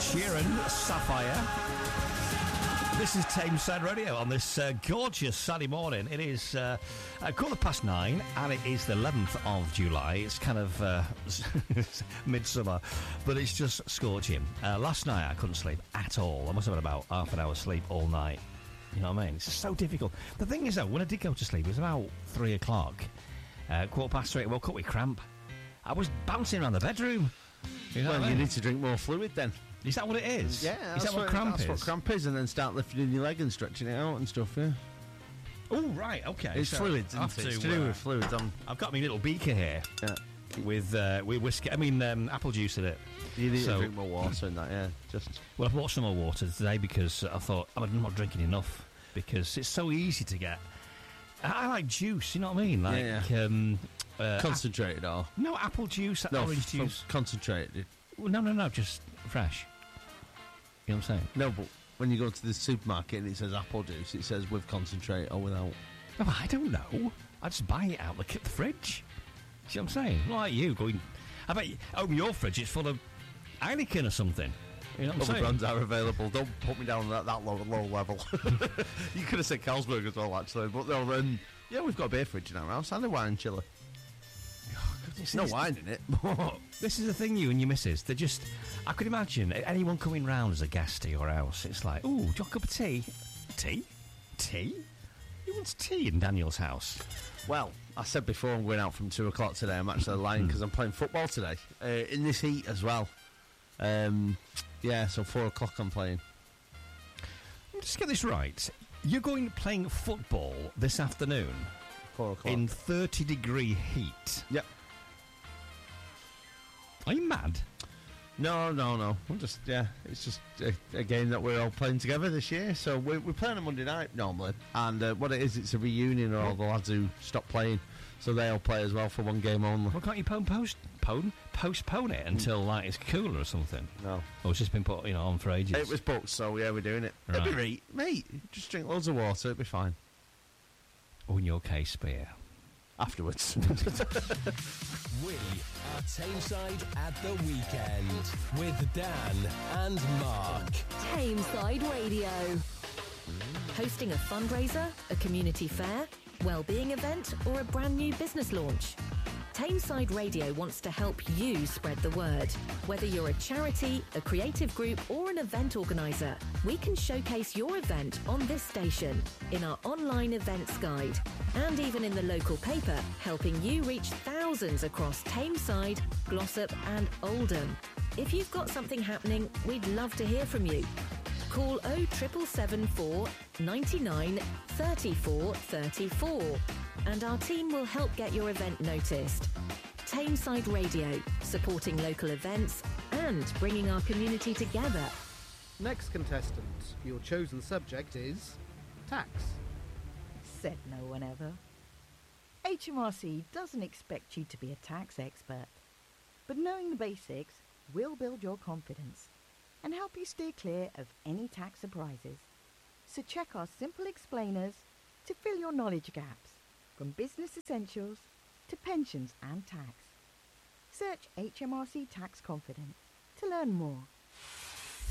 Sheeran, Sapphire. This is Tameside Radio on this gorgeous sunny morning. It is 9:15 and it is the 11th of July. It's kind of midsummer, but it's just scorching. Last night I couldn't sleep at all. I must have had about half an hour's sleep all night. You know what I mean? It's just so difficult. The thing is, though, when I did go to sleep, it was about 3 o'clock. 3:15, I woke up with cramp. I was bouncing around the bedroom. You know you need to drink more fluid then. Is that what it is? Yeah, is that what cramp is? That's what cramp is, and then start lifting your leg and stretching it out and stuff, yeah. Oh, right, okay. It's fluids, isn't it? It's to do with fluids. I've got my little beaker here with whiskey, apple juice in it. You need to drink more water in that, yeah. Well, I've bought some more water today because I thought I'm not drinking enough because it's so easy to get. I like juice, you know what I mean? Like, concentrated or? No, apple juice, orange juice. Concentrated. Well, no, just fresh. You know what I'm saying? No, but when you go to the supermarket and it says apple juice, it says with concentrate or without. No, I don't know. I just buy it out the fridge. See what I'm saying? Not like you going. I bet you open your fridge, it's full of Heineken or something. You know what I'm saying? Other brands are available. Don't put me down at that low level. You could have said Carlsberg as well, actually. But no, yeah, we've got a beer fridge in our house and a wine chiller. Oh, goodness, no wine in it. This is the thing, you and your missus. They're just. I could imagine anyone coming round as a guest to your house. It's like, ooh, do you want a cup of tea? Tea? Who wants tea in Daniel's house? Well, I said before I'm going out from 2 o'clock today. I'm actually lying because I'm playing football today in this heat as well. So 4 o'clock I'm playing. Just get this right. You're playing football this afternoon. 4 o'clock. In 30-degree heat. Yep. Are you mad? No. It's just a game that we're all playing together this year. So we're playing on Monday night normally. And what it is, it's a reunion of all the lads who stopped playing. So they all play as well for one game only. Well, can't you postpone it until it's cooler or something? No. Or it's just been put on for ages? It was booked, so yeah, we're doing it. Right. It'll be great. Mate, just drink loads of water, it'll be fine. Oh, in your case, beer. Afterwards. We are Tameside at the weekend with Dan and Mark. Tameside Radio. Hosting a fundraiser, a community fair, well-being event, or a brand new business launch. Tameside Radio wants to help you spread the word. Whether you're a charity, a creative group, or an event organiser, we can showcase your event on this station, in our online events guide, and even in the local paper, helping you reach thousands across Tameside, Glossop and Oldham. If you've got something happening, we'd love to hear from you. Call 07774 99 34 34 and our team will help get your event noticed. Tameside Radio, supporting local events and bringing our community together. Next contestant, your chosen subject is tax. Said no one ever. HMRC doesn't expect you to be a tax expert, but knowing the basics will build your confidence and help you steer clear of any tax surprises. So check our simple explainers to fill your knowledge gaps, from business essentials to pensions and tax. Search HMRC Tax Confident to learn more.